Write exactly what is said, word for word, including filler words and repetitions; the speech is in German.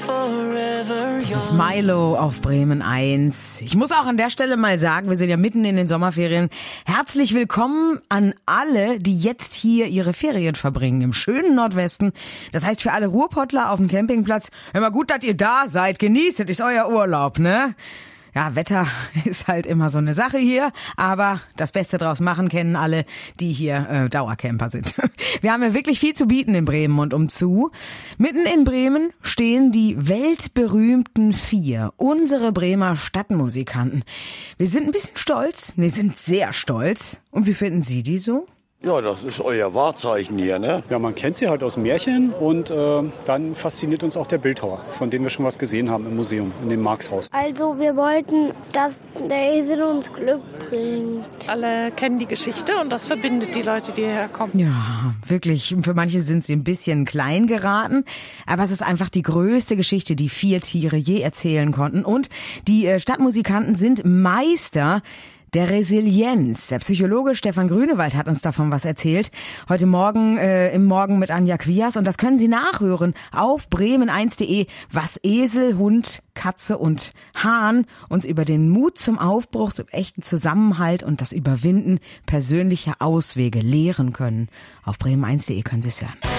Das ist Milo auf Bremen eins. Ich muss auch an der Stelle mal sagen, wir sind ja mitten in den Sommerferien. Herzlich willkommen an alle, die jetzt hier ihre Ferien verbringen im schönen Nordwesten. Das heißt für alle Ruhrpottler auf dem Campingplatz, immer gut, dass ihr da seid, genießt, ist euer Urlaub, ne? Ja, Wetter ist halt immer so eine Sache hier, aber das Beste draus machen kennen alle, die hier äh, Dauercamper sind. Wir haben ja wirklich viel zu bieten in Bremen und umzu. Mitten in Bremen stehen die weltberühmten Vier, unsere Bremer Stadtmusikanten. Wir sind ein bisschen stolz, wir sind sehr stolz. Und wie finden Sie die so? Ja, das ist euer Wahrzeichen hier, ne? Ja, man kennt sie halt aus Märchen und äh, dann fasziniert uns auch der Bildhauer, von dem wir schon was gesehen haben im Museum, in dem Marxhaus. Also wir wollten, dass der Esel uns Glück bringt. Alle kennen die Geschichte und das verbindet die Leute, die hierher kommen. Ja, wirklich. Für manche sind sie ein bisschen klein geraten, aber es ist einfach die größte Geschichte, die vier Tiere je erzählen konnten. Und die äh, Stadtmusikanten sind Meister der Resilienz. Der Psychologe Stefan Grünewald hat uns davon was erzählt. Heute Morgen äh, im Morgen mit Anja Quias. Und das können Sie nachhören auf bremen eins punkt de, was Esel, Hund, Katze und Hahn uns über den Mut zum Aufbruch, zum echten Zusammenhalt und das Überwinden persönlicher Auswege lehren können. Auf bremen eins punkt de können Sie es hören.